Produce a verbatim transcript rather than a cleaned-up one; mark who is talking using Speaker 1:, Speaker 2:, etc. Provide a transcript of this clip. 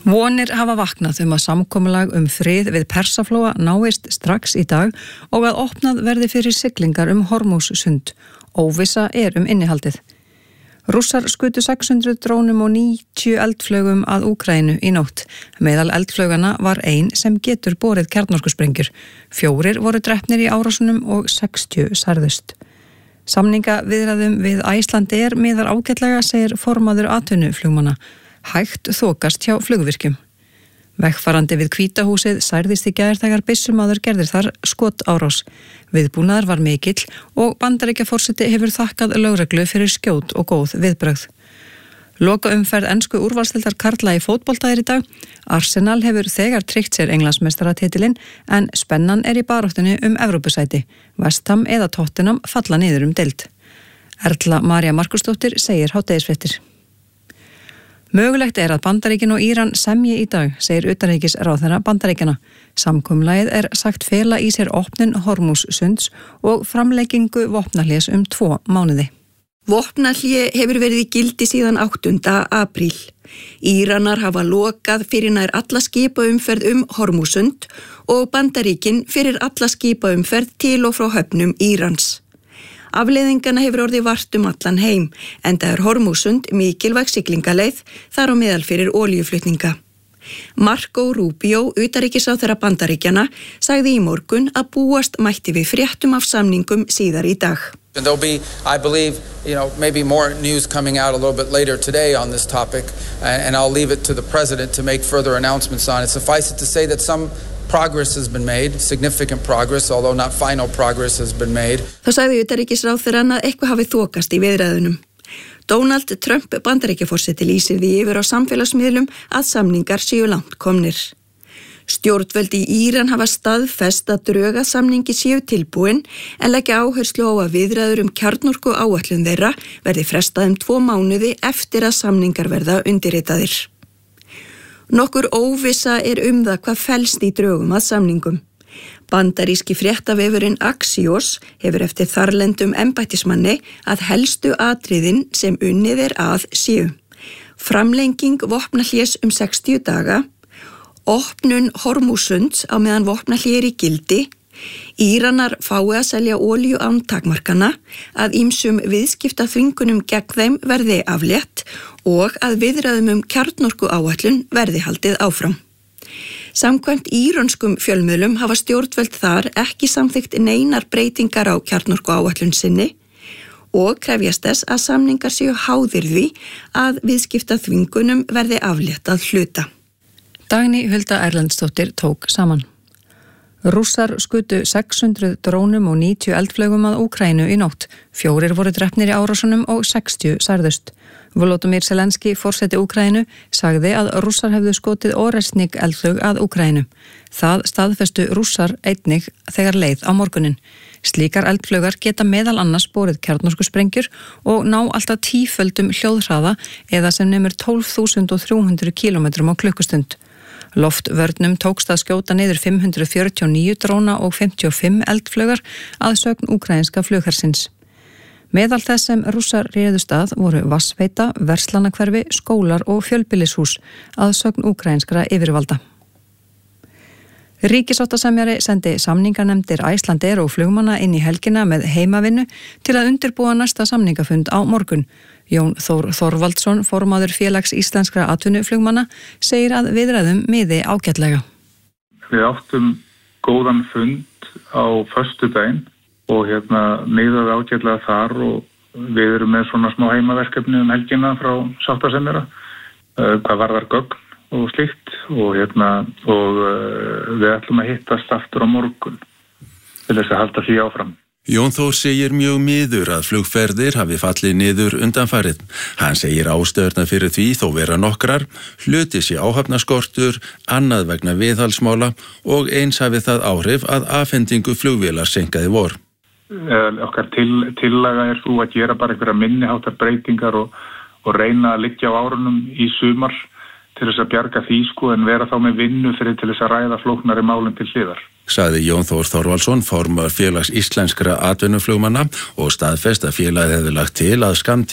Speaker 1: Vonir hafa vaknað um að samkomulag um frið við Persaflóa náist strax í dag og að opnað verði fyrir siglingar um Hormússund. Óvissa er um innihaldið. Rússar skutu sex hundruð drónum og níutíu eldflaugum að Úkraínu í nótt. Meðal eldflaugana var ein sem getur borið kjarnorkusprengjur. Fjórir voru drepnir í árásunum og sextíu særðust. Samningaviðræðum við Icelandair miðar ágætlega, segir formaður atvinnuflugmanna. Hægt þokast hjá flugvirkjum. Vegfarandi við Hvítahúsið særðist í gær þegar byssumaður gerðir þar skotárás. Viðbúnaður var mikill og Bandaríkjaforseti hefur þakkað lögreglu fyrir skjót og góð viðbrögð. Lokaumferð ensku úrvalsdeildar karla í fótbolta er í dag. Arsenal hefur þegar tryggt sér Englandsmeistaratitilinn en spennan er í baráttunni um Evrópusæti. West Ham eða Tottenham falla niður um deild. Erla María Markusdóttir segir hádegisfréttir. Mögulegt er að Bandaríkin og Íran semji í dag, segir utanríkisráðherra Bandaríkjanna. Samkomulagið er sagt fela í sér opnun Hormússunds og framlengingu vopnahlés um tvo mánuði.
Speaker 2: Vopnahlé hefur verið í gildi síðan áttunda apríl. Íranar hafa lokað fyrir nær alla skipaumferð um Hormússund og Bandaríkin fyrir alla skipaumferð til og frá höfnum Írans. Afleiðingana hefur orðið vart um allan heim, enda er Hormússund mikilvæg siglingaleið þar á meðal fyrir olíuflutninga. Marco Rubio, utanríkisráðherra Bandaríkjanna, sagði í morgun að búast mætti við fréttum af samningum síðar í dag.
Speaker 3: And there'll be, I believe, you know, maybe more news coming out a little bit later today on this topic, and I'll leave it to the president to make further announcements on it. Suffice it to say that some progress has been made, significant progress, although not final progress has been made.
Speaker 2: Þá sagði utanríkisráðherrann að eitthvað hafi þokast í viðræðunum. Donald Trump Bandaríkjaforseti lýsir því yfir á samfélagsmiðlum að samningar séu langt komnir. Stjórnvöld í Íran hafa staðfest að drög að samningi séu tilbúin en leggja áherslu á að viðræður um kjarnorku áætlun þeirra verði frestað um tvo mánuði eftir að samningar verða undirritaðir. Nokkur óvissa er um það hvað felst í drögum að samningum. Bandaríski fréttavefurinn Axios hefur eftir þarlendum embættismanni að helstu atriðin sem unnið er að séu. Framlenging vopnahlés um sextíu daga, opnun Hormússunds á meðan vopnahlé er í gildi, Íranar fái að selja olíu án takmarkana, að ýmsum viðskiptaþvingunum gegn þeim verði aflétt og að viðræðum um kjarnorku áætlun verði haldið áfram. Samkvæmt írönskum fjölmiðlum hafa stjórnvöld þar ekki samþykkt neinar breytingar á kjarnorku áætlun sinni og krefjast þess að samningar séu háðir því að viðskiptaþvingunum verði aflétt að hluta.
Speaker 1: Dagný Hulda Erlendsdóttir tók saman. Rússar skutu sex hundruð drónum og níutíu eldflaugum að Úkraínu í nótt. Fjórir voru drepnir í árásunum og sextíu særðust. Volodymyr Zelenski, forseti Úkraínu, sagði að Rússar hefðu skotið Oresnik eldflaug að Úkraínu. Það staðfestu Rússar einnig þegar leið á morgunin. Slíkar eldflaugar geta meðal annars borið kjarnorkusprengjur og ná alltaf tíföldum hljóðhraða eða sem nemur tólf þúsund þrjú hundruð kílómetrum á klukkustund. Loftvörnum tókst að skjóta niður fimm hundruð fjörutíu og níu dróna og fimmtíu og fimm eldflaugar að sögn úkraínska flughersins. Meðal þess sem Rússar réðust að voru vatnsveita, verslanakverfi, skólar og fjölbýlishús að sögn úkraínskra yfirvalda. Ríkissáttasemjari sendi samninganefndir Icelandair og flugmanna inn í helgina með heimavinnu til að undirbúa næsta samningafund á morgun. Jón Þór Þorvaldsson, formaður félags íslenskra atvinnuflugmanna, segir að viðræðum miði ágætlega.
Speaker 4: Við áttum góðan fund á föstudaginn og hérna miðaði ágætlega þar og við erum með svona smá heimaverkefni um helgina frá sáttasemjara, uh, hvað varðar gögn og slíkt og hérna og uh, við ætlum að hittast aftur á morgun til þess að halda því áfram.
Speaker 5: Jón Þór segir mjög miður að flugferðir hafi fallið niður undanfarið. Hann segir ástæðurnar fyrir því þó vera nokkrar, hluti sé áhafnaskortur, annað vegna viðhaldsmála og eins hafi það áhrif að afhendingu flugvélar seinkaði vor.
Speaker 4: Okkar til, tillaga er þú að gera bara einhverja minniháttar breytingar og, og reyna að liggja á árunum í sumar til þess að bjarga því sko en vera þá með vinnu fyrir til þess að ræða flóknari málum til hliðar.
Speaker 5: Sagði Jón Þór Þorvaldsson, formaður félags íslenskra atvinnuflugmanna og staðfest að félagið hefði lagt til að skammtíma